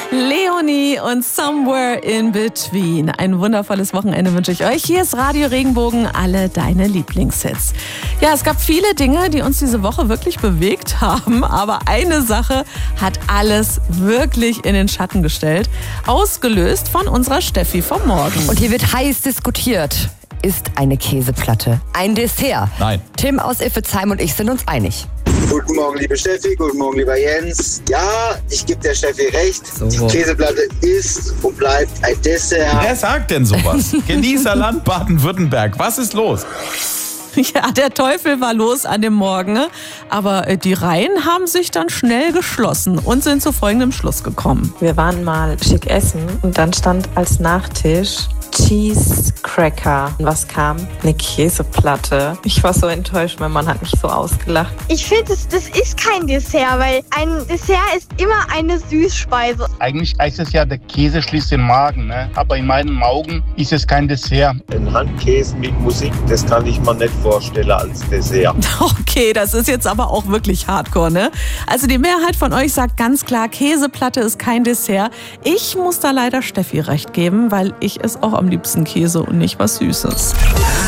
Leonie und Somewhere in Between. Ein wundervolles Wochenende wünsche ich euch. Hier ist Radio Regenbogen, alle deine Lieblingshits. Ja, es gab viele Dinge, die uns diese Woche wirklich bewegt haben, aber eine Sache hat alles wirklich in den Schatten gestellt. Ausgelöst von unserer Steffi vom Morgen. Und hier wird heiß diskutiert. Ist eine Käseplatte ein Dessert? Nein. Tim aus Iffezheim und ich sind uns einig. Guten Morgen, liebe Steffi, guten Morgen, lieber Jens. Ja, ich gebe der Steffi recht. So. Die Käseplatte ist und bleibt ein Dessert. Wer sagt denn sowas? Genießerland Baden-Württemberg. Was ist los? Ja, der Teufel war los an dem Morgen, aber die Reihen haben sich dann schnell geschlossen und sind zu folgendem Schluss gekommen. Wir waren mal schick essen und dann stand als Nachtisch Cheese Cracker. Was kam? Eine Käseplatte. Ich war so enttäuscht, mein Mann hat mich so ausgelacht. Ich finde, das ist kein Dessert, weil ein Dessert ist immer eine Süßspeise. Eigentlich heißt es ja, der Käse schließt den Magen, ne? Aber in meinen Augen ist es kein Dessert. Ein Handkäse mit Musik, das kann ich mir nicht vorstellen als Dessert. Okay, das ist jetzt aber auch wirklich hardcore, ne? Also die Mehrheit von euch sagt ganz klar, Käseplatte ist kein Dessert. Ich muss da leider Steffi recht geben, weil ich es auch am liebsten Käse und nicht was Süßes.